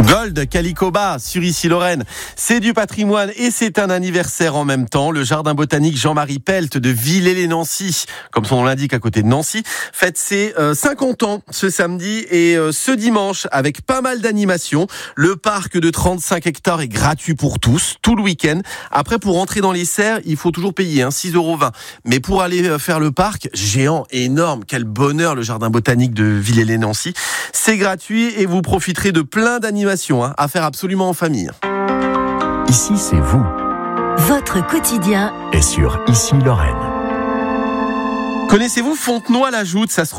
Gold Calicoba sur Issy-Lorraine. C'est du patrimoine et c'est un anniversaire en même temps. Le jardin botanique Jean-Marie Pelt de Villers-lès-Nancy, comme son nom l'indique à côté de Nancy, fête ses 50 ans ce samedi et ce dimanche avec pas mal d'animations. Le parc de 35 hectares est gratuit pour tous, tout le week-end. Après, pour entrer dans les serres, il faut toujours payer 6,20 €. Mais pour aller faire le parc, géant, énorme, quel bonheur le jardin botanique de Villers-lès-Nancy. C'est gratuit et vous profiterez de plein d'animations à faire absolument en famille. Ici, c'est vous. Votre quotidien Et sur Issy-Lorraine. Connaissez-vous Fontenoy-la-Joute ? Ça se trouve